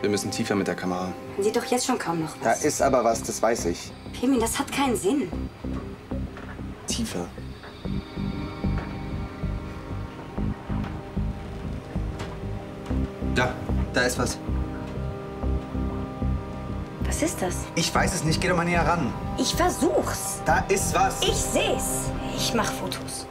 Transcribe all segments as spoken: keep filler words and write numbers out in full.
Wir müssen tiefer mit der Kamera. Man sieht doch jetzt schon kaum noch was. Da ist aber was, das weiß ich. Pirmin, das hat keinen Sinn. Tiefer. Da, da ist was. Was ist das? Ich weiß es nicht, geh doch mal näher ran. Ich versuch's. Da ist was. Ich seh's. Ich mach Fotos.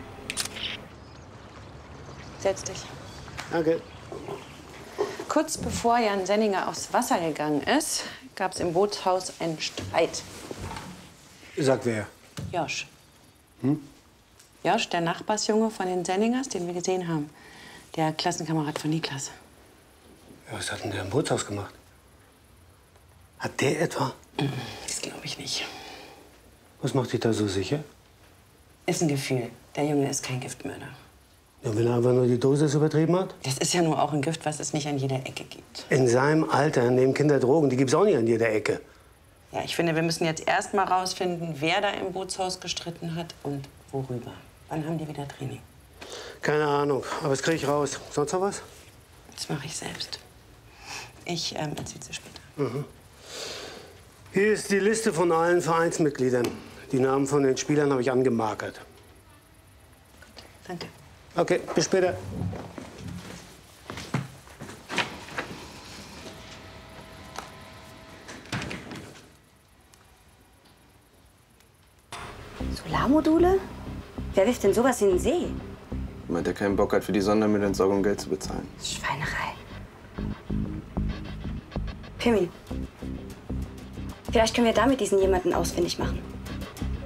Setz dich. Danke. Kurz bevor Jan Senninger aufs Wasser gegangen ist, gab es im Bootshaus einen Streit. Sagt wer? Josch. Hm? Josch, der Nachbarsjunge von den Senningers, den wir gesehen haben. Der Klassenkamerad von Niklas. Ja, was hat denn der im Bootshaus gemacht? Hat der etwa? Das glaube ich nicht. Was macht dich da so sicher? Ist ein Gefühl. Der Junge ist kein Giftmörder. Ja, wenn er einfach nur die Dosis übertrieben hat? Das ist ja nur auch ein Gift, was es nicht an jeder Ecke gibt. In seinem Alter nehmen Kinder Drogen. Die gibt's auch nicht an jeder Ecke. Ja, ich finde, wir müssen jetzt erst mal rausfinden, wer da im Bootshaus gestritten hat und worüber. Wann haben die wieder Training? Keine Ahnung, aber das krieg ich raus. Sonst noch was? Das mache ich selbst. Ich ähm, erzähl's dir später. Mhm. Hier ist die Liste von allen Vereinsmitgliedern. Die Namen von den Spielern habe ich angemarkert. Danke. Okay, bis später. Solarmodule? Wer wirft denn sowas in den See? Jemand, der keinen Bock hat, für die Sondermüllentsorgung Geld zu bezahlen. Schweinerei. Pirmin, vielleicht können wir damit diesen jemanden ausfindig machen.